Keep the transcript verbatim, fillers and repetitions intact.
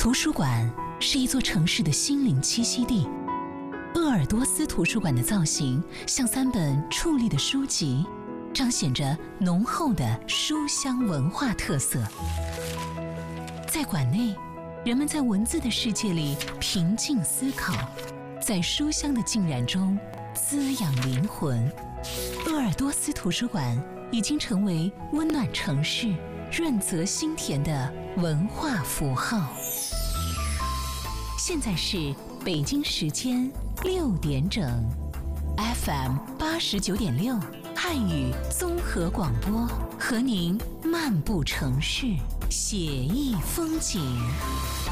图书馆是一座城市的心灵栖息地。鄂尔多斯图书馆的造型像三本矗立的书籍，彰显着浓厚的书香文化特色。在馆内，人们在文字的世界里平静思考，在书香的浸染中滋养灵魂。鄂尔多斯图书馆已经成为温暖城市、润泽心田的文化符号。现在是北京时间六点整 ，F M 八十九点六汉语综合广播，和您漫步城市，写意风景。